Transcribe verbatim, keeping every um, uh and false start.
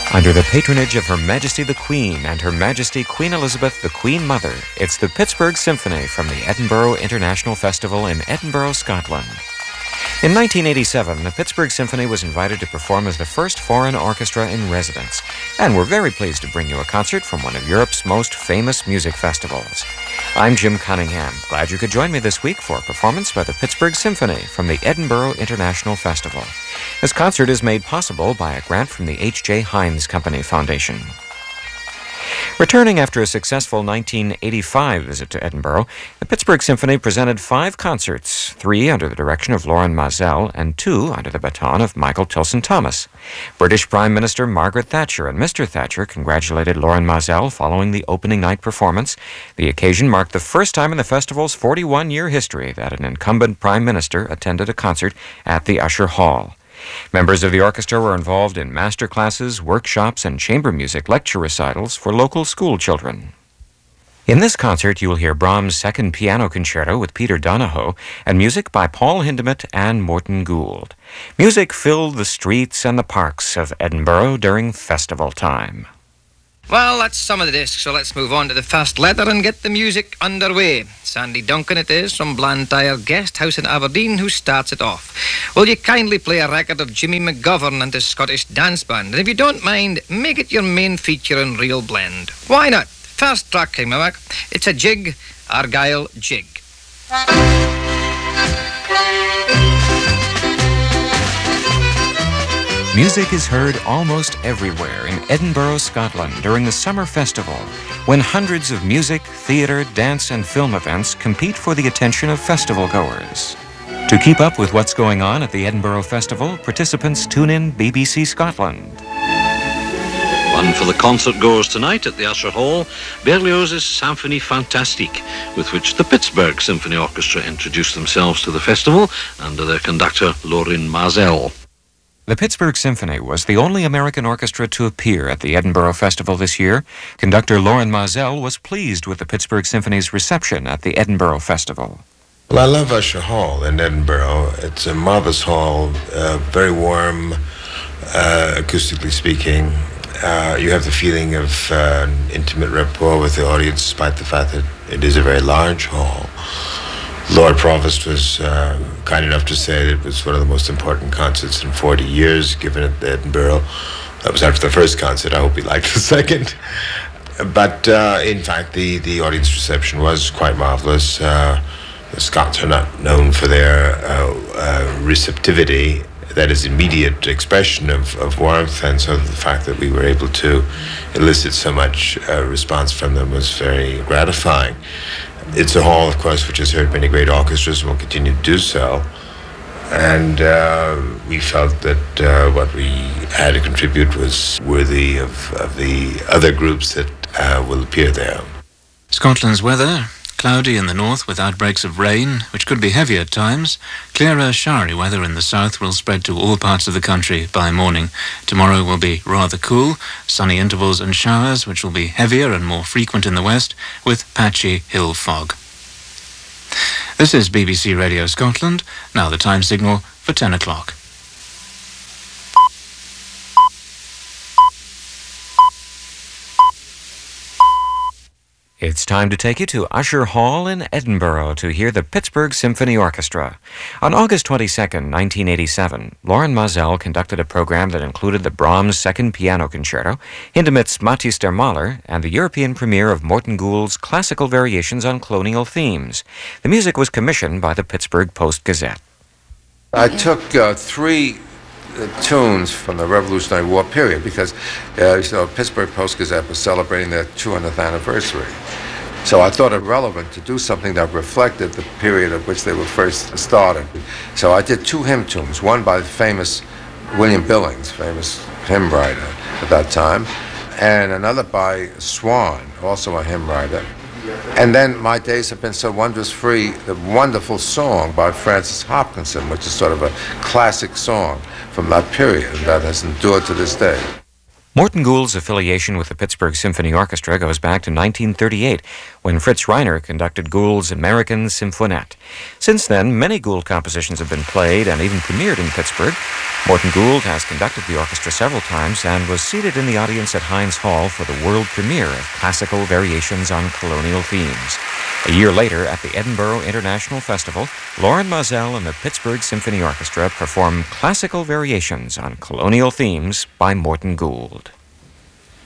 Under the patronage of Her Majesty the Queen and Her Majesty Queen Elizabeth the Queen Mother, it's the Pittsburgh Symphony from the Edinburgh International Festival in Edinburgh, Scotland. In nineteen eighty-seven, the Pittsburgh Symphony was invited to perform as the first foreign orchestra in residence, and we're very pleased to bring you a concert from one of Europe's most famous music festivals. I'm Jim Cunningham. Glad you could join me this week for a performance by the Pittsburgh Symphony from the Edinburgh International Festival. This concert is made possible by a grant from the H J Heinz Company Foundation. Returning after a successful nineteen eighty-five visit to Edinburgh, the Pittsburgh Symphony presented five concerts, three under the direction of Lorin Maazel and two under the baton of Michael Tilson Thomas. British Prime Minister Margaret Thatcher and Mister Thatcher congratulated Lorin Maazel following the opening night performance. The occasion marked the first time in the festival's forty-one-year history that an incumbent Prime Minister attended a concert at the Usher Hall. Members of the orchestra were involved in master classes, workshops, and chamber music lecture recitals for local school children. In this concert, you will hear Brahms' Second Piano Concerto with Peter Donahoe and music by Paul Hindemith and Morton Gould. Music filled the streets and the parks of Edinburgh during festival time. Well, that's some of the discs, so let's move on to the first letter and get the music underway. Sandy Duncan it is, from Blantyre Guest House in Aberdeen, who starts it off. Will you kindly play a record of Jimmy McGovern and his Scottish Dance Band? And if you don't mind, make it your main feature in Real Blend. Why not? First track, King Mamak. It's a jig, Argyle Jig. Music is heard almost everywhere in Edinburgh, Scotland during the summer festival, when hundreds of music, theatre, dance, and film events compete for the attention of festival goers. To keep up with what's going on at the Edinburgh Festival, participants tune in B B C Scotland. One for the concert goers tonight at the Usher Hall, Berlioz's Symphonie Fantastique, with which the Pittsburgh Symphony Orchestra introduced themselves to the festival under their conductor Lorin Maazel. The Pittsburgh Symphony was the only American orchestra to appear at the Edinburgh Festival this year. Conductor Lorin Maazel was pleased with the Pittsburgh Symphony's reception at the Edinburgh Festival. Well, I love Usher Hall in Edinburgh. It's a marvelous hall, uh, very warm, uh, acoustically speaking. Uh, you have the feeling of uh, an intimate rapport with the audience, despite the fact that it is a very large hall. Lord Provost was uh, kind enough to say that it was one of the most important concerts in forty years given at Edinburgh. That was after the first concert. I hope he liked the second. But uh, in fact, the, the audience reception was quite marvelous. Uh, the Scots are not known for their uh, uh, receptivity, that is, immediate expression of, of warmth, and so the fact that we were able to elicit so much uh, response from them was very gratifying. It's a hall, of course, which has heard many great orchestras and will continue to do so. And uh, we felt that uh, what we had to contribute was worthy of, of the other groups that uh, will appear there. Scotland's weather: cloudy in the north with outbreaks of rain, which could be heavy at times. Clearer, showery weather in the south will spread to all parts of the country by morning. Tomorrow will be rather cool, sunny intervals and showers, which will be heavier and more frequent in the west, with patchy hill fog. This is B B C Radio Scotland. Now the time signal for ten o'clock. It's time to take you to Usher Hall in Edinburgh to hear the Pittsburgh Symphony Orchestra. On August twenty-second, nineteen eighty-seven, Lorin Maazel conducted a program that included the Brahms' Second Piano Concerto, Hindemith's Matthias der Maler, and the European premiere of Morton Gould's classical variations on colonial themes. The music was commissioned by the Pittsburgh Post-Gazette. I took uh, three uh, tunes from the Revolutionary War period because uh, you know, Pittsburgh Post-Gazette was celebrating their two hundredth anniversary. So I thought it relevant to do something that reflected the period at which they were first started. So I did two hymn tunes, one by the famous William Billings, famous hymn writer at that time, and another by Swan, also a hymn writer. And then My Days Have Been So Wondrous Free, the wonderful song by Francis Hopkinson, which is sort of a classic song from that period that has endured to this day. Morton Gould's affiliation with the Pittsburgh Symphony Orchestra goes back to nineteen thirty-eight, when Fritz Reiner conducted Gould's American Symphonette. Since then, many Gould compositions have been played and even premiered in Pittsburgh. Morton Gould has conducted the orchestra several times and was seated in the audience at Heinz Hall for the world premiere of Classical Variations on Colonial Themes. A year later, at the Edinburgh International Festival, Loren Maazel and the Pittsburgh Symphony Orchestra perform Classical Variations on Colonial Themes by Morton Gould.